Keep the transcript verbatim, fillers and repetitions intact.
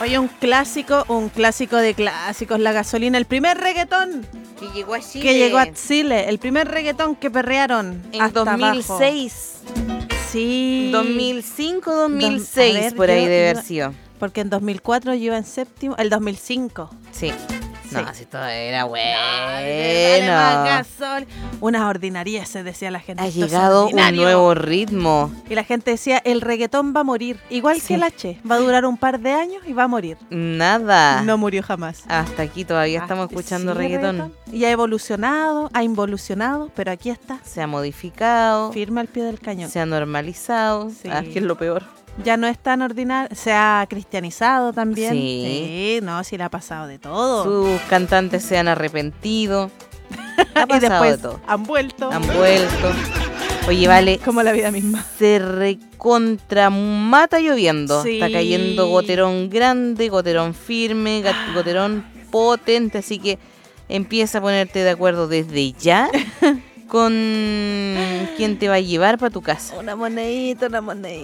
Oye, un clásico, un clásico de clásicos, la gasolina, el primer reggaetón Que llegó a Chile. que llegó a Chile, el primer reggaetón que perrearon En hasta dos mil seis. abajo. Sí. dos mil cinco, dos mil Dos- seis, a ver, por yo ahí debe iba- haber sido. Porque en dos mil cuatro yo iba en séptimo, el dos mil cinco. Sí. Sí. No, si todo era bueno. Dale más gasol. Unas ordinarieces, decía la gente. Ha esto es llegado un ordinario. nuevo ritmo. Y la gente decía, el reggaetón va a morir. Igual Sí. que el H. Va a durar un par de años y va a morir. Nada. No murió jamás. Hasta aquí todavía estamos Ah, escuchando sí, reggaetón. Y ha evolucionado, ha involucionado, pero aquí está, Se ha modificado. firme al pie del cañón. Se ha normalizado. Sí. Ah, que es lo peor. Ya no es tan ordinario, se ha cristianizado también. Sí. Sí, no, sí le ha pasado de todo. Sus cantantes se han arrepentido. Ha y pasado después de todo. han vuelto, Han vuelto. Oye, vale. como la vida misma. Se recontra mata lloviendo. Sí. Está cayendo goterón grande, goterón firme, ga- goterón potente. Así que empieza a ponerte de acuerdo desde ya con quién te va a llevar para tu casa. Una monedita, una monedita.